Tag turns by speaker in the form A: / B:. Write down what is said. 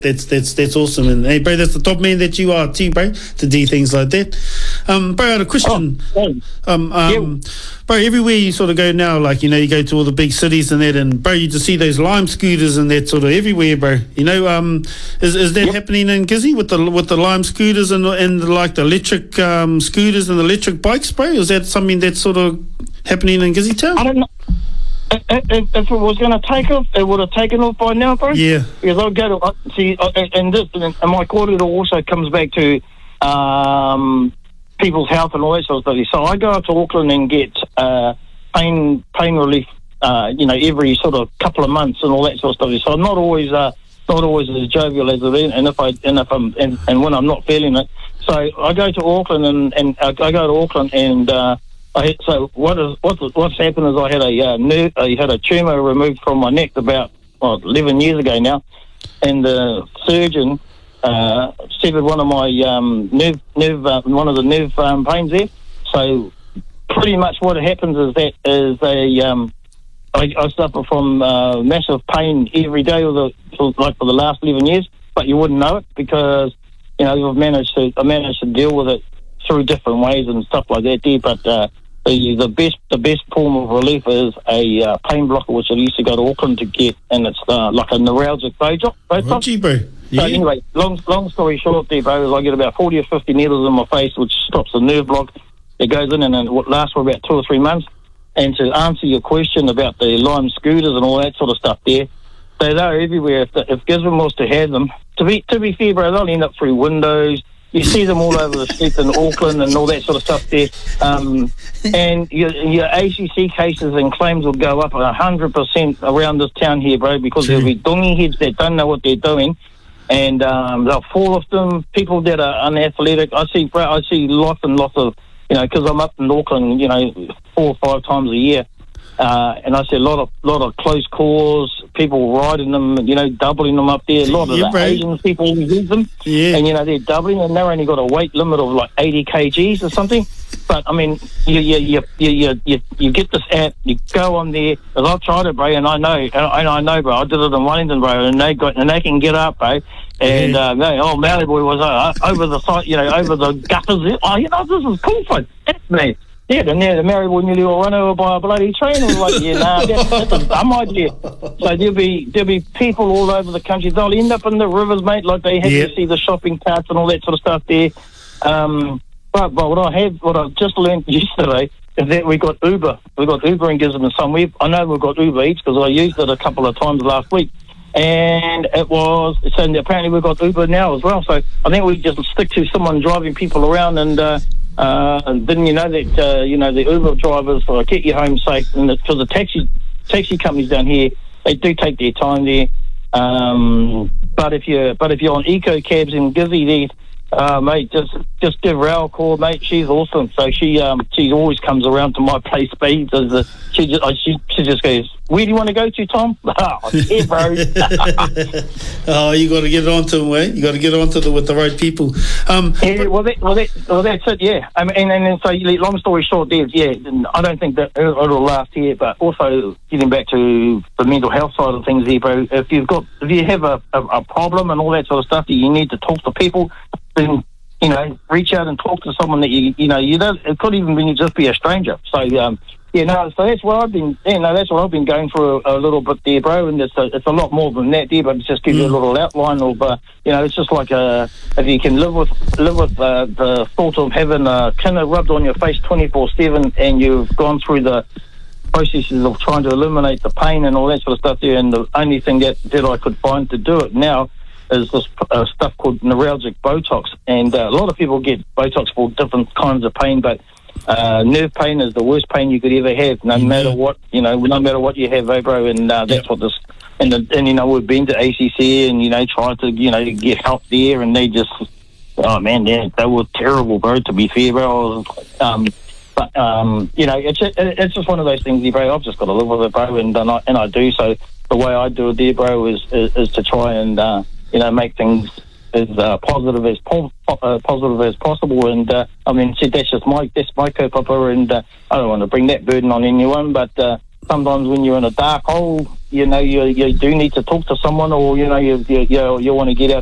A: That's awesome, and hey, bro, that's the top man that you are too, bro, to do things like that. Bro, I had a question. Bro, everywhere you sort of go now, like, you know, you go to all the big cities and that, and bro, you just see those Lime scooters and that sort of everywhere, bro. You know, is that happening in Gizzy with the Lime scooters and like the electric scooters and the electric bikes, bro? Is that something that's sort of happening in Gizzy Town?
B: I don't know. If it was going to take off, it would have taken off by now, bro.
A: Yeah.
B: Because I'll go to see, and my quarter also comes back to people's health and all that sort of stuff. So I go up to Auckland and get pain relief, you know, every sort of couple of months and all that sort of stuff. So I'm not always as jovial as it is, and when I'm not feeling it. So I go to Auckland and I go to Auckland and. What's happened is I had a tumour removed from my neck about 11 years ago now, and the surgeon severed one of my one of the nerve pains there. So pretty much what happens is I suffer from massive pain every day for the last 11 years, but you wouldn't know it because you know I managed to deal with it through different ways and stuff like that there, but. The best form of relief is a pain blocker, which I used to go to Auckland to get, and it's like a neuralgic Botox.
A: Yeah.
B: So anyway, long story short there, bro, is I get about 40 or 50 needles in my face, which stops the nerve block. It goes in and it lasts for about 2 or 3 months. And to answer your question about the Lime scooters and all that sort of stuff there, they're everywhere. If Gisborne was to have them, to be fair, bro, they'll end up through windows. You see them all over the streets in Auckland and all that sort of stuff there. And your ACC cases and claims will go up 100% around this town here, bro, because there'll be dongy heads that don't know what they're doing. And they'll fall off them. People that are unathletic. I see lots and lots of, you know, because I'm up in Auckland, you know, 4 or 5 times a year. And I see a lot of close calls, people riding them, you know, doubling them up there. A lot of the Asian people use them, and you know they're doubling, and they've only got a weight limit of like 80 kgs or something. But I mean, you get this app, you go on there. Because I've tried it, bro, and I know, bro. I did it in Wellington, bro, and they can get up, bro. And Maori boy was over the side, you know, over the gutters. Oh, you know, this is cool fun. That's me. Yeah, and the Maori boy nearly got run over by a bloody train. I was like, that's a dumb idea. So there'll be people all over the country. They'll end up in the rivers, mate, like they have to see the shopping carts and all that sort of stuff there. But what I just learned yesterday is that we got Uber. We got Uber in Gisborne somewhere. I know we've got Uber Eats because I used it a couple of times last week. And apparently we've got Uber now as well. So I think we just stick to someone driving people around and didn't you know that the Uber drivers get you home safe, and because the taxi companies down here, they do take their time there. But if you're on eco cabs in Gizzy there, mate, just give Rao a call, mate. She's awesome. So she always comes around to my place, babe. She just goes, where do you want to go to, Tom? Oh, yeah, bro.
A: Oh, you got to get on to them, eh? You got to get on to them with the right people. That's
B: it, yeah. I mean, and so long story short, there, yeah, I don't think that it'll last here. But also getting back to the mental health side of things here, bro. If you have a problem and all that sort of stuff, that you need to talk to people, then you know, reach out and talk to someone that you don't. It could even just be a stranger. So so that's what I've been. That's what I've been going through a little bit there, bro. And it's a lot more than that there, but it just gives you a little outline of, it's just like if you can live with the thought of having a kinda rubbed on your face 24/7, and you've gone through the processes of trying to eliminate the pain and all that sort of stuff there. And the only thing that I could find to do it now is this stuff called neuralgic Botox, and a lot of people get Botox for different kinds of pain, but nerve pain is the worst pain you could ever have, no matter what you have, bro. And that's what this. And we've been to ACC and tried to get help there, and they just, oh man, they were terrible, bro. To be fair, bro. It's just one of those things, bro. I've just got to live with it, bro, and I do. So the way I do it, there, bro, is to try and make things as positive as possible. And that's just my kaupapa, and I don't want to bring that burden on anyone. But sometimes when you're in a dark hole, you know, you do need to talk to someone, or, you know, you want to get out